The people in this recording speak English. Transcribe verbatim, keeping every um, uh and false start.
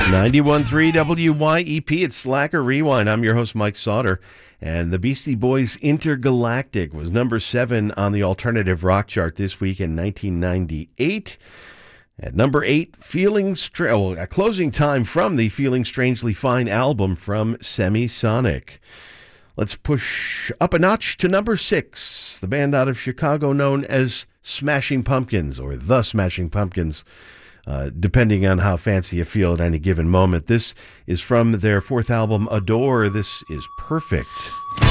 ninety-one point three W Y E P, it's Slacker Rewind. I'm your host, Mike Sauter. And the Beastie Boys' Intergalactic was number seven on the alternative rock chart this week in nineteen ninety-eight. At number eight, Feeling Stra- well, a closing time from the Feeling Strangely Fine album from Semisonic. Let's push up a notch to number six. The band out of Chicago known as Smashing Pumpkins, or The Smashing Pumpkins, uh, depending on how fancy you feel at any given moment. This is from their fourth album, Adore. This is Perfect.